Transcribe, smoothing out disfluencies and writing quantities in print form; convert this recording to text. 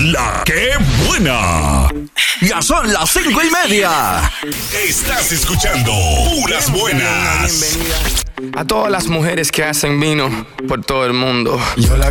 La ¡Qué buena! Ya son las 5:30. Estás escuchando Puras Buenas. Bienvenida a todas las mujeres que hacen vino por todo el mundo.